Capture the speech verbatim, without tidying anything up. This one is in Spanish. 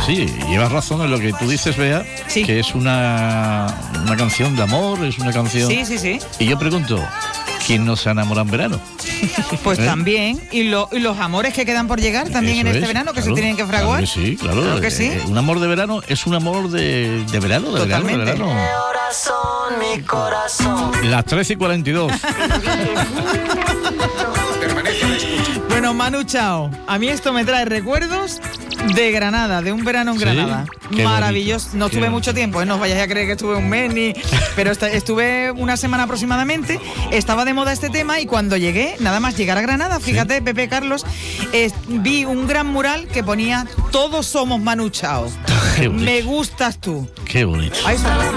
Sí, llevas razón en lo que tú dices, Bea, sí. que es una, una canción de amor, es una canción... Sí, sí, sí. Y yo pregunto, ¿quién no se enamora en verano? Pues ¿Eh? también, y, lo, y los amores que quedan por llegar también Eso en este es, verano, que claro, se tienen que fraguar. Claro que sí, claro. Claro que sí. Eh, un amor de verano es un amor de, de verano, de Totalmente. verano, de verano. Corazón, mi corazón. Las trece y cuarenta y dos. Bueno, Manu Chao, a mí esto me trae recuerdos de Granada, de un verano en ¿Sí? Granada. Qué Maravilloso. bonito, No qué estuve bonito. mucho tiempo, ¿eh? No os vayáis a creer que estuve un mes ni... Pero esta- estuve una semana aproximadamente. Estaba de moda este tema y cuando llegué, nada más llegar a Granada, fíjate, Pepe Carlos, eh, vi un gran mural que ponía "Todos somos Manu Chao". Qué bonito. Me gustas tú. Qué bonito. Ahí está.